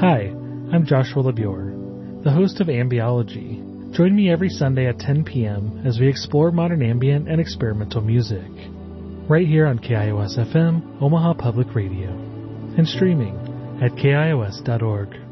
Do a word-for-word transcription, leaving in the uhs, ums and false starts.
Hi, I'm Joshua LeBure, the host of Ambiology. Join me every Sunday at ten p.m. as we explore modern ambient and experimental music, right here on K I O S F M, Omaha Public Radio, and streaming at K I O S dot org.